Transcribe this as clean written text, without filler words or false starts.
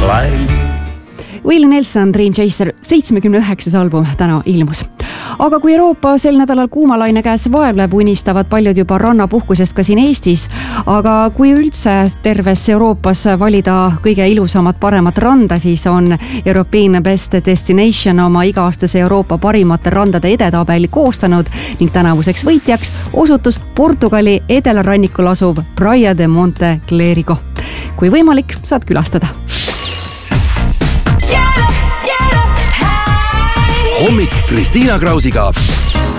climbing. Willie Nelson, Dream Chaser, 79. album täna ilmus. Aga kui Euroopa sel nädalal kuumalaine käes vaevleb, unistavad paljud juba rannapuhkusest ka siin Eestis. Aga kui üldse terves Euroopas valida kõige ilusamat, paremat randa, siis on European Best Destination oma iga-aastase Euroopa parimate randade edetabeli koostanud ning tänavuseks võitjaks osutus Portugali edelarannikul asuv Praia de Monte Clerico. Kui võimalik, saad külastada. Hommik Kristiina Krausiga.